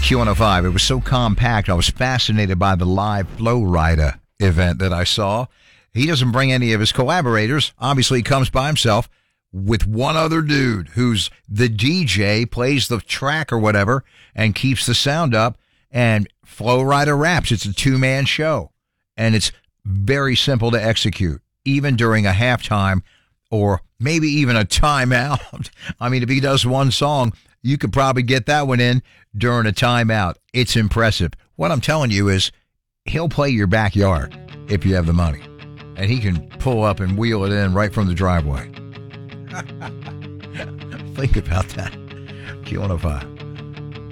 Q105. It was so compact. I was fascinated by the live Flow Rida event that I saw. He doesn't bring any of his collaborators. Obviously, he comes by himself with one other dude who's the DJ, plays the track or whatever, and keeps the sound up. And Flow Rida raps. It's a two-man show. And it's very simple to execute, even during a halftime or maybe even a timeout. I mean, if he does one song, you could probably get that one in during a timeout. It's impressive. What I'm telling you is he'll play your backyard if you have the money. And he can pull up and wheel it in right from the driveway. Think about that. Q105.